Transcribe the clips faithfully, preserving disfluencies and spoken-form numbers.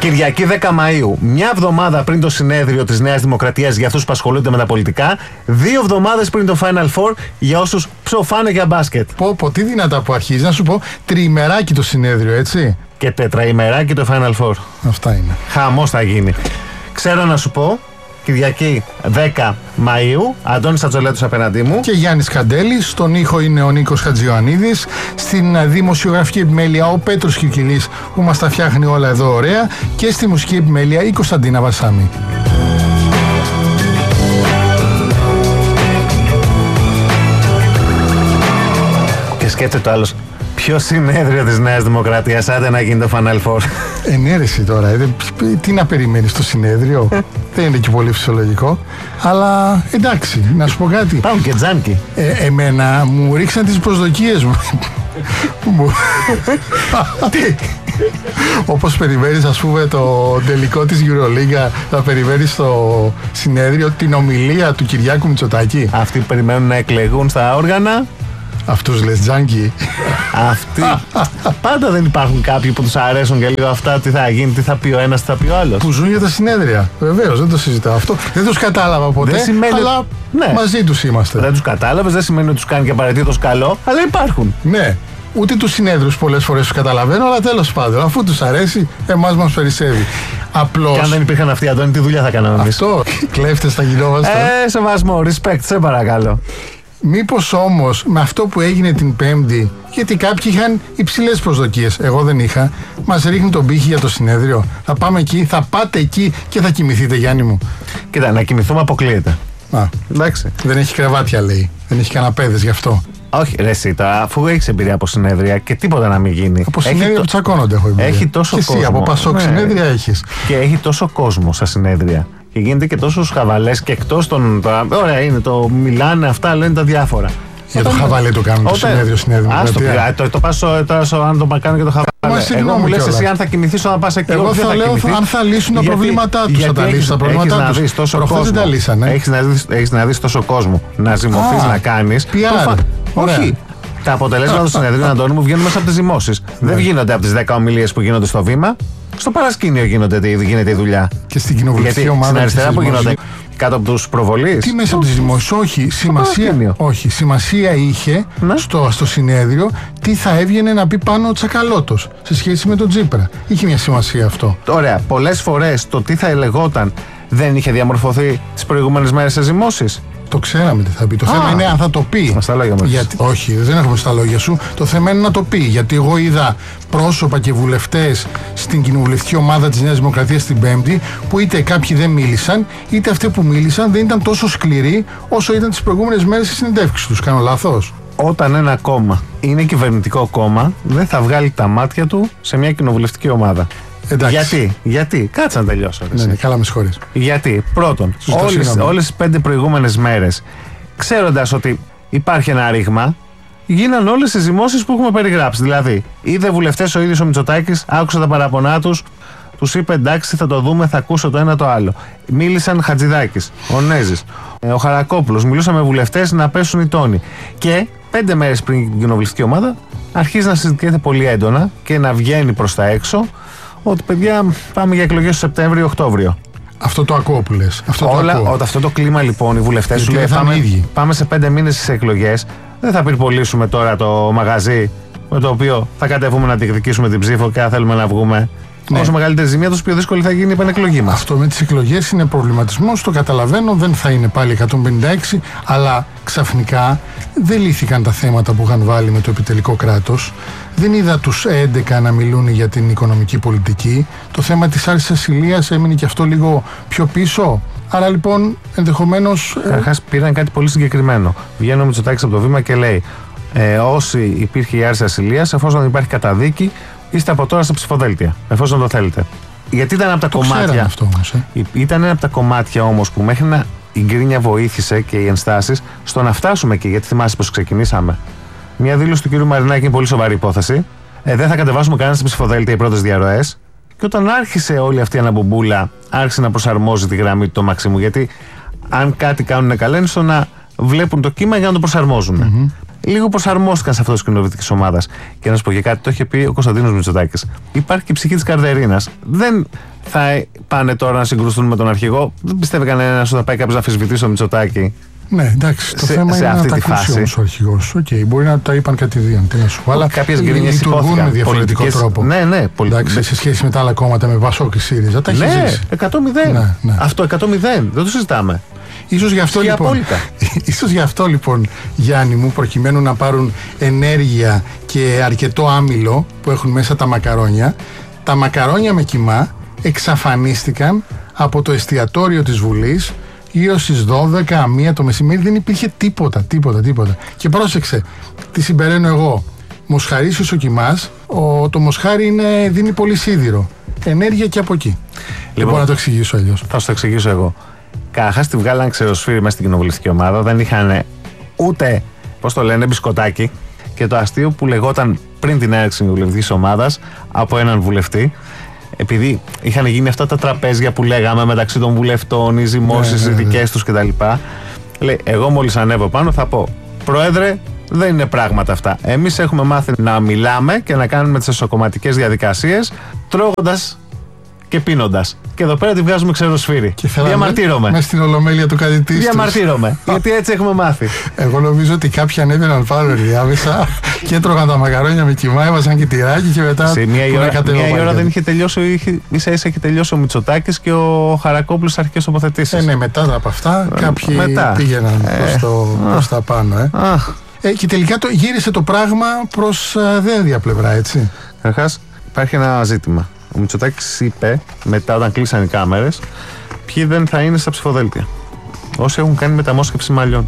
Κυριακή δέκα Μαΐου, μια εβδομάδα πριν το συνέδριο της Νέας Δημοκρατίας για αυτούς που ασχολούνται με τα πολιτικά, δύο εβδομάδες πριν το Final Four για όσους ψοφάνε για μπάσκετ. Πω, πω, τι δυνατά που αρχίζει. Να σου πω, τριημεράκι το συνέδριο, έτσι. Και τετραημεράκι το Final Four. Αυτά είναι. Χαμός θα γίνει. Ξέρω να σου πω, Κυριακή δέκα Μαΐου, Αντώνης Τσατσολέτος απέναντί μου. Και Γιάννης Καντέλης, στον ήχο είναι ο Νίκος Χατζιωαννίδης, στην δημοσιογραφική επιμέλεια ο Πέτρος Κιουκυλής που μας τα φτιάχνει όλα εδώ ωραία και στη μουσική επιμέλεια η Κωνσταντίνα Βασάμη. Και σκέφτεται το άλλος, ποιο συνέδριο της Νέας Δημοκρατίας, άντε να γίνει το Final Four. Ενέρεση τώρα, ε, τι να περιμένεις στο συνέδριο, δεν είναι και πολύ φυσιολογικό, αλλά εντάξει, να σου πω κάτι. Πάμε και τζάνκι. Ε, εμένα μου ρίξαν τις προσδοκίες μου. Όπως περιμένεις, ας πούμε, το τελικό της EuroLeague, θα περιμένεις στο συνέδριο την ομιλία του Κυριάκου Μητσοτάκη. Αυτοί που περιμένουν να εκλεγούν στα όργανα. Αυτούς λες τζάνκι. Αυτοί. Πάντα δεν υπάρχουν κάποιοι που τους αρέσουν και λίγο αυτά, τι θα γίνει, τι θα πει ο ένας, τι θα πει ο άλλος. Που ζουν για τα συνέδρια. Βεβαίως, δεν το συζητάω αυτό. Δεν τους κατάλαβα ποτέ, σημαίνει... αλλά ναι. Μαζί τους είμαστε. Δεν τους κατάλαβες, δεν σημαίνει ότι τους κάνει και απαραίτητος καλό, αλλά υπάρχουν. Ναι. Ούτε τους συνέδριους πολλές φορές τους καταλαβαίνω, αλλά τέλος πάντων, αφού τους αρέσει, εμάς μας περισσεύει. Απλώς. Και αν δεν υπήρχαν αυτοί, Αντώνη, τι δουλειά θα κάναμε εμείς. Αυτό. Κλέφτες θα γινόμαστε. Ε, σεβασμό, respect, σε παρακαλώ. Μήπως όμως με αυτό που έγινε την Πέμπτη, γιατί κάποιοι είχαν υψηλές προσδοκίες, εγώ δεν είχα, μας ρίχνει τον πύχη για το συνέδριο. Θα πάμε εκεί, θα πάτε εκεί και θα κοιμηθείτε, Γιάννη μου. Κοίτα, να κοιμηθούμε αποκλείεται. Α, εντάξει. Δεν έχει κρεβάτια, λέει. Δεν έχει καναπέδες γι' αυτό. Όχι, ρε Σίτα, αφού έχεις εμπειρία από συνέδρια και τίποτα να μην γίνει. Από συνέδρια που τσακώνονται έχω εμπειρία. Έχει τόσο και κόσμο. Εσύ από Πασόκ ναι. Συνέδρια έχεις. Και έχει τόσο κόσμο στα συνέδρια. Και γίνεται και τόσους χαβαλές και εκτός των. Ωραία, είναι το μιλάνε, αυτά λένε τα διάφορα. Για όταν... το χαβαλέ το κάνουν το συνέδριο συνέδριο. Άστο πειρά, το, το πάσω τώρα αν το κάνουν και το χαβαλέ. Εγώ μου λες εσύ αν θα κοιμηθείς όταν πας εκεί. Εγώ θα, θα λέω αν θα λύσουν τα προβλήματά τους. Θα τα λύσουν τα προβλήματά τους. Προχθές δεν τα λύσανε. Έχεις να δεις τόσο κόσμο να ζυμωθείς να κάνεις. Όχι. Τα αποτελέσματα του συνεδρίου, Αντώνη μου, βγαίνουν μέσα από τις ζυμώσεις. Δεν βγαίνονται από τις δέκα ομιλίες που γίνονται στο βήμα. Στο παρασκήνιο γίνεται η δουλειά. Και στην κοινοβουλευτική ομάδα. Στην αριστερά που γίνονται κάτω από τους προβολείς. Τι μέσα από τις ζυμώσεις, όχι. Σημασία, όχι. Σημασία είχε στο, στο συνέδριο τι θα έβγαινε να πει πάνω ο Τσακαλώτος σε σχέση με τον Τσίπρα. Είχε μια σημασία αυτό. Ωραία. Πολλές φορές το τι θα ελεγόταν δεν είχε διαμορφωθεί τις προηγούμενες μέρες σε ζυμώσεις. Το ξέραμε τι θα πει. Το Α, θέμα είναι αν θα το πει. Στα λόγια μας. Γιατί... Όχι, δεν έχουμε στα λόγια σου. Το θέμα είναι να το πει. Γιατί εγώ είδα πρόσωπα και βουλευτές στην κοινοβουλευτική ομάδα της Νέας Δημοκρατίας την Πέμπτη που είτε κάποιοι δεν μίλησαν, είτε αυτοί που μίλησαν δεν ήταν τόσο σκληροί όσο ήταν τις προηγούμενες μέρες στις συνεντεύξεις τους. Κάνω λάθος? Όταν ένα κόμμα είναι κυβερνητικό κόμμα, δεν θα βγάλει τα μάτια του σε μια κοινοβουλευτική ομάδα. Εντάξει. Γιατί, γιατί, κάτσε να τελειώσω. Ναι, ναι, καλά με συγχωρείς. Γιατί, πρώτον, όλες, όλες τις πέντε προηγούμενες μέρες, ξέροντας ότι υπάρχει ένα ρήγμα, γίναν όλες τις ζυμώσεις που έχουμε περιγράψει. Δηλαδή, είδε βουλευτές ο ίδιος ο Μητσοτάκης, άκουσε τα παραπονά τους, τους είπε εντάξει, θα το δούμε, θα ακούσω το ένα το άλλο. Μίλησαν Χατζηδάκης, ο Νέζης, ο Χαρακόπουλος, μιλούσαν με βουλευτές να πέσουν οι τόνοι. Και πέντε μέρες πριν την κοινοβουλευτική ομάδα, αρχίζει να συζητιέται πολύ έντονα και να βγαίνει προς τα έξω. Ότι παιδιά πάμε για εκλογές στο Σεπτέμβριο-Οκτώβριο. Αυτό το ακούω που λες. Αυτό το, Όλα, ακούω. Ό, αυτό το κλίμα λοιπόν οι βουλευτές σου λέει πάμε, πάμε σε πέντε μήνες στις εκλογές. Δεν θα πυρπολίσουμε τώρα το μαγαζί με το οποίο θα κατέβουμε να διεκδικήσουμε την ψήφο και θα θέλουμε να βγούμε. Ναι. Όσο μεγαλύτερη ζημία, τόσο πιο δύσκολη θα γίνει η επανεκλογή μας. Αυτό με τις εκλογές είναι προβληματισμός, το καταλαβαίνω, δεν θα είναι πάλι εκατόν πενήντα έξι, αλλά ξαφνικά δεν λύθηκαν τα θέματα που είχαν βάλει με το επιτελικό κράτος. Δεν είδα τους έντεκα να μιλούν για την οικονομική πολιτική. Το θέμα της άρσης ασυλίας έμεινε και αυτό λίγο πιο πίσω. Άρα λοιπόν ενδεχομένως. Καταρχάς πήραν κάτι πολύ συγκεκριμένο. Βγαίνει ο Μητσοτάκης από το βήμα και λέει: ε, όσοι υπήρχε η άρση ασυλίας, εφόσον υπάρχει καταδίκη, είστε από τώρα στα ψηφοδέλτια, εφόσον το θέλετε. Γιατί ήταν από τα το κομμάτια. Αυτό όμως, ε. Ήταν ένα από τα κομμάτια όμως που μέχρι να η γκρίνια βοήθησε και οι ενστάσεις στο να φτάσουμε εκεί. Γιατί θυμάσαι πως ξεκινήσαμε. Μια δήλωση του κ. Μαρινάκη είναι πολύ σοβαρή υπόθεση. Ε, δεν θα κατεβάσουμε κανένα στα ψηφοδέλτια οι πρώτες διαρροές. Και όταν άρχισε όλη αυτή η αναμπομπούλα, άρχισε να προσαρμόζει τη γραμμή του το Μαξίμου. Γιατί αν κάτι κάνουν καλά είναι στο να βλέπουν το κύμα για να το προσαρμόζουν. Mm-hmm. λίγο προσαρμόστηκαν σε αυτό τη κοινοβουλευτική ομάδα. Και να σου πω και κάτι, το είχε πει ο Κωνσταντίνος Μητσοτάκης. Υπάρχει και η ψυχή της καρδερίνας. Δεν θα πάνε τώρα να συγκρουστούν με τον αρχηγό. Δεν πιστεύει κανένας ότι θα πάει κάποιος να αμφισβητήσει τον Μητσοτάκη. Ναι, εντάξει, το σε, θέμα σε είναι αυτή να τη τα ακούσει όμως ο αρχηγός. Okay, μπορεί να τα είπαν κατηδίαν, τι να σου πω, αλλά λειτουργούν με διαφορετικό τρόπο. Ναι, ναι, εντάξει, σε σχέση με τα άλλα κόμματα, με Πασόκ και ΣΥΡΙΖΑ, τα έχει ναι, ζήσει. εκατό μηδέν. Ναι, ναι. Αυτό εκατό μηδέν, δεν το συζητάμε. Ίσως γι' αυτό, λοιπόν, ίσως γι' αυτό λοιπόν, Γιάννη μου, προκειμένου να πάρουν ενέργεια και αρκετό άμυλο που έχουν μέσα τα μακαρόνια, τα μακαρόνια με κιμά εξαφανίστηκαν από το εστιατόριο της Βουλής γύρω στις δώδεκα, μία το μεσημέρι. Δεν υπήρχε τίποτα, τίποτα, τίποτα. Και πρόσεξε, τι συμπεραίνω εγώ. Μοσχαρίσιος ο κιμάς, ο, το μοσχάρι είναι, δίνει πολύ σίδηρο. Ενέργεια και από εκεί. Λοιπόν, δεν μπορώ να το εξηγήσω αλλιώς. Θα σου το εξηγήσω εγώ. Καταρχάς τη βγάλαν ξεροσφύρι μέσα στην κοινοβουλευτική ομάδα. Δεν είχαν ούτε, πώς το λένε, μπισκοτάκι. Και το αστείο που λεγόταν πριν την έναρξη της κοινοβουλευτικής ομάδας από έναν βουλευτή, επειδή είχαν γίνει αυτά τα τραπέζια που λέγαμε μεταξύ των βουλευτών, οι ζυμώσεις, οι δικές τους κτλ. Λέει, εγώ μόλις ανέβω πάνω θα πω, Πρόεδρε, δεν είναι πράγματα αυτά. Εμείς έχουμε μάθει να μιλάμε και να κάνουμε τις εσωκομματικές διαδικασίες τρώγοντας και πίνοντας. Και εδώ πέρα τη βγάζουμε ξεροσφύρι. Διαμαρτύρομαι. Μες στην ολομέλεια του κατητής. Διαμαρτύρομαι. Γιατί έτσι έχουμε μάθει. Εγώ νομίζω ότι κάποιοι ανέβαιναν πάνω ενδιάμεσα και έτρωγαν τα μακαρόνια με κιμά, έβαζαν και τυράκι και μετά. Σε μία η ώρα, μία η ώρα δεν είχε τελειώσει, είχε, ίσα ίσα είχε τελειώσει ο Μητσοτάκης και ο Χαρακόπουλος στις αρχικές τοποθετήσεις. Ε, ναι, μετά από αυτά κάποιοι μετά. πήγαιναν ε, προς, το, προς τα πάνω. Ε. Ε, και τελικά το, γύρισε το πράγμα προς uh, δέδια πλευρά, έτσι. Καταρχάς, υπάρχει ένα ζήτημα. Ο Μητσοτάκης είπε μετά, όταν κλείσαν οι κάμερες, ποιοι δεν θα είναι στα ψηφοδέλτια. Όσοι έχουν κάνει μεταμόσχευση μαλλιών.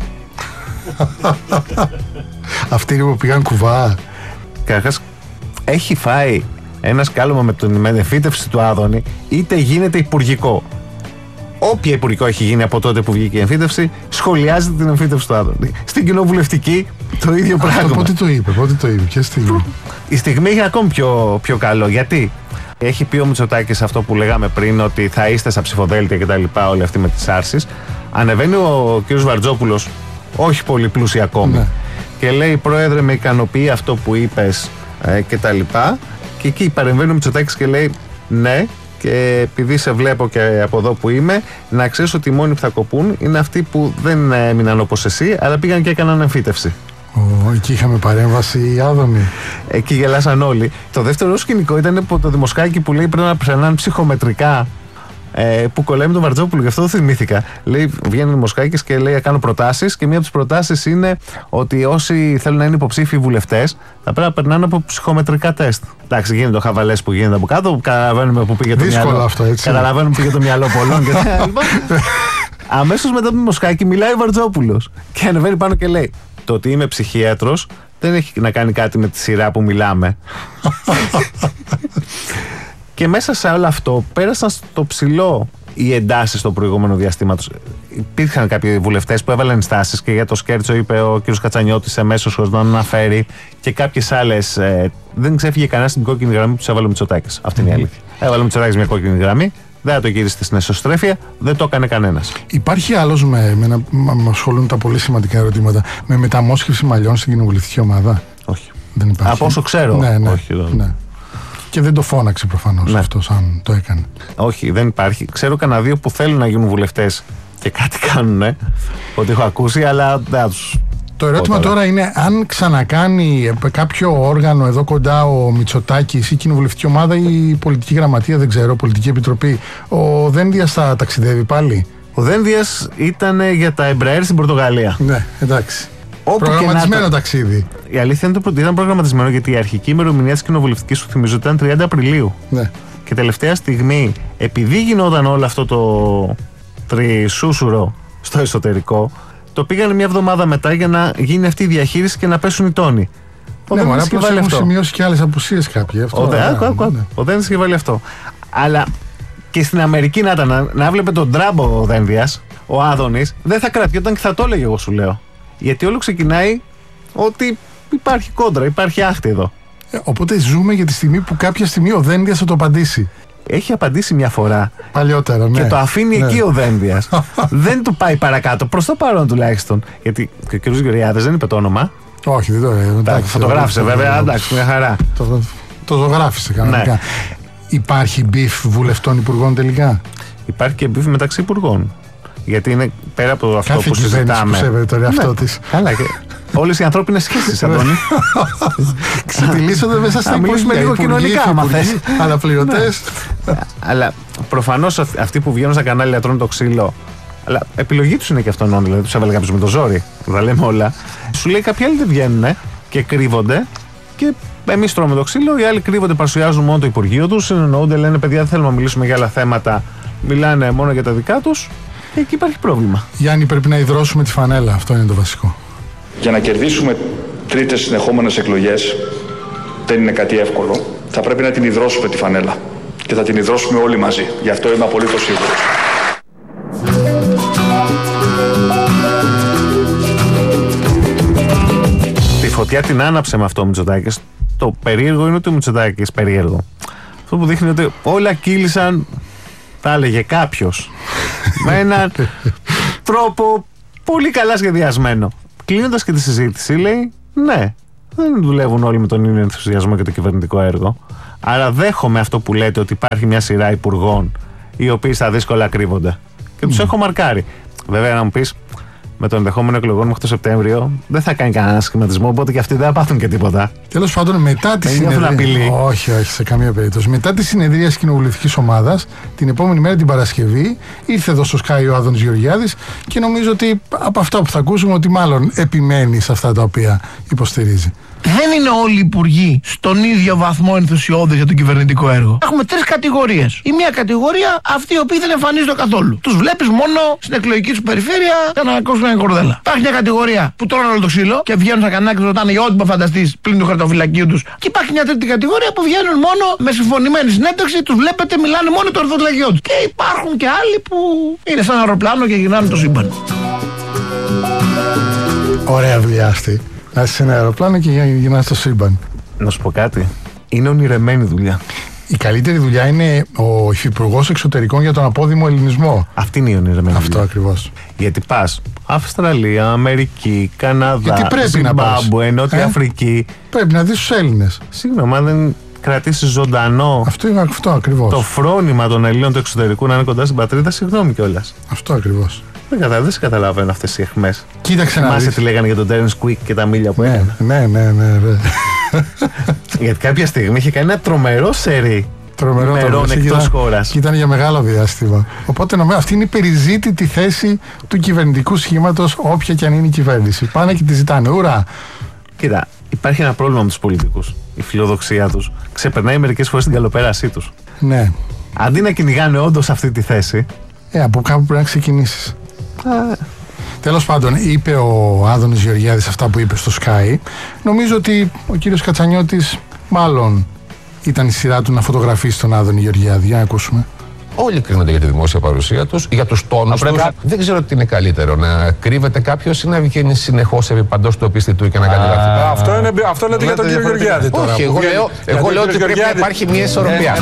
Αυτοί που πήγαν κουβά. Καταρχάς, έχει φάει ένα σκάλωμα με την εμφύτευση του Άδωνη, είτε γίνεται υπουργικό. Όποια υπουργικό έχει γίνει από τότε που βγήκε η εμφύτευση, σχολιάζεται την εμφύτευση του Άδωνη. Στην κοινοβουλευτική, το ίδιο πράγμα. Αυτό πότε το είπε, πότε το είπε, ποια στιγμή. Η στιγμή είναι ακόμη πιο, πιο καλό. Γιατί έχει πει ο Μητσοτάκης αυτό που λέγαμε πριν, ότι θα είστε στα ψηφοδέλτια κτλ. Όλοι αυτοί με τις άρσεις. Ανεβαίνει ο κ. Βαρτζόπουλος, όχι πολύ πλούσιοι ακόμη, ναι. Και λέει, Πρόεδρε, με ικανοποιεί αυτό που είπες ε, κτλ. Και εκεί παρεμβαίνει ο Μητσοτάκης και λέει, ναι. Και επειδή σε βλέπω και από εδώ που είμαι, να ξέρεις ότι οι μόνοι που θα κοπούν είναι αυτοί που δεν έμειναν όπως εσύ, αλλά πήγαν και έκαναν εμφύτευση. Oh, εκεί είχαμε παρέμβαση Άδωνη. Εκεί γελάσαν όλοι. Το δεύτερο σκηνικό ήταν το δημοσκάκι που λέει πρέπει να περνάνε ψυχομετρικά. Ε, που κολλάει με τον Βαρτζόπουλο, γι' αυτό το θυμήθηκα. Λέει, βγαίνει ο Δημοσκάκης και λέει: κάνω προτάσεις. Και μία από τις προτάσεις είναι ότι όσοι θέλουν να είναι υποψήφιοι βουλευτές θα πρέπει να περνάνε από ψυχομετρικά τεστ. Εντάξει, γίνεται το χαβαλές που γίνεται από κάτω. Καταλαβαίνουμε που πήγε το δύσκολο μυαλό. Αυτό, έτσι. Καταλαβαίνουμε που πήγε το μυαλό πολλών. Αμέσως μετά το Δημοσκάκι μιλάει ο Βαρτζόπουλος. Και ανεβαίνει πάνω και λέει: το ότι είμαι ψυχίατρος δεν έχει να κάνει κάτι με τη σειρά που μιλάμε. Και μέσα σε όλο αυτό πέρασαν στο ψηλό οι εντάσεις στο προηγούμενο διαστήματος. Υπήρχαν κάποιοι βουλευτές που έβαλαν ενστάσεις και για το Σκέρτσο είπε ο κ. Κατσανιώτης εμέσως χωρίς να αναφέρει, και κάποιες άλλες. Ε, δεν ξέφυγε κανένα στην κόκκινη γραμμή που τους έβαλε ο Μητσοτάκης. Αυτή είναι η αλήθεια. Έβαλε ο Μητσοτάκης μια κόκκινη γραμμή, δεν θα το γύριστε στην εσωστρέφεια, δεν το έκανε κανένας. Υπάρχει άλλος με, με, με ασχολούν τα πολύ σημαντικά ερωτήματα, με μεταμόσχευση μαλλιών στην κοινοβουλευτική ομάδα? Όχι. Δεν υπάρχει. Από όσο ξέρω. Ναι, ναι, όχι, δεν... ναι. Και δεν το φώναξε προφανώς, ναι, αυτός, αν το έκανε. Όχι, δεν υπάρχει. Ξέρω κανένα δύο που θέλουν να γίνουν βουλευτές και κάτι κάνουν, ε, ότι έχω ακούσει, αλλά δεν τους. Το ερώτημα τώρα. τώρα είναι αν ξανακάνει κάποιο όργανο εδώ κοντά ο Μητσοτάκης, η κοινοβουλευτική ομάδα ή η πολιτική γραμματεία, δεν ξέρω, πολιτική επιτροπή. Ο Δένδιας θα ταξιδεύει πάλι? Ο Δένδιας ήταν για τα Embraer στην Πορτογαλία. Ναι, εντάξει. Όπου προγραμματισμένο ταξίδι. Η αλήθεια είναι ότι ήταν προγραμματισμένο, γιατί η αρχική ημερομηνία της κοινοβουλευτικής, σου θυμίζω, ήταν τριάντα Απριλίου. Ναι. Και τελευταία στιγμή, επειδή γινόταν όλο αυτό το τρισούσουρο στο εσωτερικό, το πήγανε μια εβδομάδα μετά για να γίνει αυτή η διαχείριση και να πέσουν οι τόνοι. Ο ναι, μωρά, απλώς έχουν σημειώσει και άλλες απουσίες κάποιοι. Αυτό, ο Δένδιας είχε βάλει αυτό. Αλλά και στην Αμερική να ήταν, να, να βλέπε τον Τράμπο ο Δένδιας, ο Άδωνης, δεν θα κρατιόταν και θα το έλεγε, εγώ σου λέω. Γιατί όλο ξεκινάει ότι υπάρχει κόντρα, υπάρχει άχτη εδώ. Ε, οπότε ζούμε για τη στιγμή που κάποια στιγμή ο Δένδιας θα το απαντήσει. Έχει απαντήσει μια φορά. Παλιότερα, ναι. Και το αφήνει ναι. εκεί ο Δένδιας. Δεν του πάει παρακάτω, προς το παρόν τουλάχιστον. Γιατί και ο κ. Γεωργιάδης δεν είπε το όνομα. Όχι, δεν το λέω. Φωτογράφησε βέβαια, εντάξει, μια χαρά. Το, το ζωγράφησε κανονικά. Ναι. Υπάρχει μπιφ βουλευτών υπουργών τελικά? Υπάρχει και μπιφ μεταξύ υπουργών. Γιατί είναι πέρα από αυτό κάθε που συζητάμε. Που σέβεται τον εαυτό της. Καλά, και όλες οι ανθρώπινες σχέσεις, Αντώνη. Ξετυλίσσονται μέσα στα υπουργεία. Μιλήσουμε λίγο κοινωνικά, άμα θες. Αναπληρωτές. Αλλά προφανώς αυτοί που βγαίνουν στα κανάλια τρώνε το ξύλο. Αλλά επιλογή τους είναι και αυτόν, δηλαδή τους έβαλε κάποιος με το ζόρι. Τα λέμε όλα. Σου λέει κάποιοι άλλοι δεν βγαίνουν και κρύβονται. Και εμείς τρώμε το ξύλο. Οι άλλοι κρύβονται, παρουσιάζουν μόνο το Υπουργείο τους. Συνεννοούνται, λένε παιδιά, δεν θέλουμε να μιλήσουμε για άλλα θέματα. Μιλάνε μόνο για τα δικά τους. Και εκεί υπάρχει πρόβλημα. Γιάννη, πρέπει να υδρώσουμε τη φανέλα. Αυτό είναι το βασικό. Για να κερδίσουμε τρίτες συνεχόμενες εκλογές δεν είναι κάτι εύκολο. Θα πρέπει να την υδρώσουμε τη φανέλα. Και θα την υδρώσουμε όλοι μαζί. Γι' αυτό είμαι απολύτως σίγουρος. Τη φωτιά την άναψε με αυτό ο Μητσοτάκης. Το περίεργο είναι ότι ο Μητσοτάκης περίεργο. Αυτό που δείχνει ότι όλα κύλησαν, θα έλεγε κάποιος, με έναν τρόπο πολύ καλά σχεδιασμένο. Κλείνοντας και τη συζήτηση, λέει, ναι, δεν δουλεύουν όλοι με τον ίδιο ενθουσιασμό και το κυβερνητικό έργο. Άρα δέχομαι αυτό που λέτε, ότι υπάρχει μια σειρά υπουργών οι οποίοι στα δύσκολα κρύβονται. Και τους mm. έχω μαρκάρει. Βέβαια, να μου πεις, με τον ενδεχόμενο εκλογών μέχρι το Σεπτέμβριο δεν θα κάνει κανένα σχηματισμό, οπότε και αυτοί δεν θα πάθουν και τίποτα. Τέλος πάντων, μετά τη συνεδρία. Όχι, όχι, σε καμία περίπτωση. Μετά τη συνεδρία της κοινοβουλευτικής ομάδας, την επόμενη μέρα την Παρασκευή, ήρθε εδώ στο Sky ο Άδωνης Γεωργιάδης και νομίζω ότι από αυτά που θα ακούσουμε, ότι μάλλον επιμένει σε αυτά τα οποία υποστηρίζει. Δεν είναι όλοι οι υπουργοί στον ίδιο βαθμό ενθουσιώδες για το κυβερνητικό έργο. Έχουμε τρεις κατηγορίες. Η μία κατηγορία, αυτοί οι οποίοι δεν εμφανίζονται καθόλου. Τους βλέπεις μόνο στην εκλογική σου περιφέρεια για να κόψουν μια κορδέλα. Υπάρχει μια κατηγορία που τρώνε όλο το ξύλο και βγαίνουν στα κανάλια και ρωτάνε για ό,τι που φανταστείς πλην του χαρτοφυλακίου τους. Και υπάρχει μια τρίτη κατηγορία που βγαίνουν μόνο με συμφωνημένη συνέντευξη, τους βλέπετε, μιλάνε μόνο το χαρτοφυλακιό τους. Και υπάρχουν και άλλοι που είναι σαν αεροπλάνο και γυρνάνε το σύμπαν. Ωραία δουλειά αυτή. Να είσαι σε ένα αεροπλάνο και γυρνά στο σύμπαν. Να σου πω κάτι. Είναι ονειρεμένη δουλειά. Η καλύτερη δουλειά είναι ο υφυπουργός εξωτερικών για τον απόδημο ελληνισμό. Αυτή είναι η ονειρεμένη Αυτό δουλειά. Ακριβώς. Γιατί πας Αυστραλία, Αμερική, Καναδά, Ζιμπάμπουε, Νότια ε? Αφρική. Πρέπει να δεις τους Έλληνες. Συγγνώμη, αν δεν κρατήσεις ζωντανό αυτό είναι αυτό ακριβώς. Το φρόνημα των Ελλήνων του εξωτερικού να είναι κοντά στην πατρίδα, συγγνώμη κιόλας. Αυτό ακριβώς. Δεν, κατα... δεν σε καταλαβαίνω αυτές οι αιχμές. Κοίταξε να δεις. Τι λέγανε για τον Terence Quick και τα μίλια που ναι, έκανε. Ναι, ναι, ναι, ναι. Γιατί κάποια στιγμή είχε κάνει ένα τρομερό σερί τρομερό μερών εκτός χώρας. Και ήταν για μεγάλο διάστημα. Οπότε νομίζω αυτή είναι η περιζήτητη θέση του κυβερνητικού σχήματος, όποια και αν είναι η κυβέρνηση. Πάνε και τη ζητάνε. Ουρά! Κοίτα, υπάρχει ένα πρόβλημα με τους πολιτικούς. Η φιλοδοξία τους ξεπερνάει μερικές φορές την καλοπέρασή τους. Ναι. Αντί να κυνηγάνε όντως αυτή τη θέση. Ε, από κάπου πρέπει να ξεκινήσεις. Α. Τέλος πάντων, είπε ο Άδωνης Γεωργιάδης αυτά που είπε στο Sky. Νομίζω ότι ο κύριος Κατσανιώτης μάλλον ήταν η σειρά του να φωτογραφίσει τον Άδωνη Γεωργιάδη. Για να ακούσουμε. Όλοι κρίνονται για τη δημόσια παρουσία τους, για τους τόνους τους. Δεν ξέρω τι είναι καλύτερο, να κρύβεται κάποιος ή να βγαίνει συνεχώς επί παντός του οπισθητού και να κάνει λάθη. Αυτό, είναι, αυτό λέτε για τον κύριο Γεωργιάδη τώρα. Όχι, εγώ λέω, εγώ λέω ότι πρέπει να υπάρχει μια ισορροπία.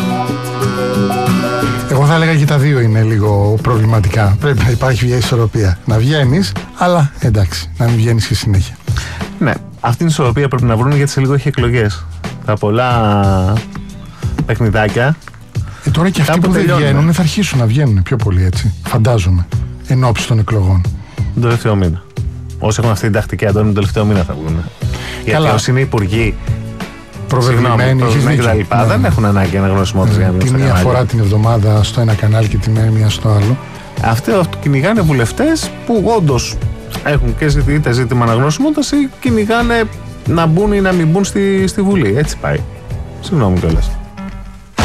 Εγώ θα έλεγα και τα δύο είναι λίγο προβληματικά. Πρέπει να υπάρχει μια ισορροπία. Να βγαίνεις, αλλά εντάξει, να μην βγαίνεις και συνέχεια. Ναι, αυτή την ισορροπία πρέπει να βρουν, γιατί σε λίγο έχει εκλογές. Τα πολλά παιχνιδάκια. Ε, τώρα και αυτοί που δεν βγαίνουν θα αρχίσουν να βγαίνουν πιο πολύ, έτσι. Φαντάζομαι. Εν ώψη των εκλογών. Τον τελευταίο μήνα. Όσοι έχουν αυτή την τακτική, Αντώνη, τον τελευταίο μήνα θα βγουν. Γιατί όσοι είναι υπουργοί προβεβλημένοι κτλ. Ναι. Δεν έχουν ανάγκη αναγνωσιμότητας για να βγουν. Τη μία φορά την εβδομάδα στο ένα κανάλι και τη μία στο άλλο. Αυτοί κυνηγάνε βουλευτές που όντως έχουν και είτε ζήτημα αναγνωσιμότητας ή κυνηγάνε να μπουν ή να μην μπουν στη, στη Βουλή. Έτσι πάει. Συγγνώμη κιόλας.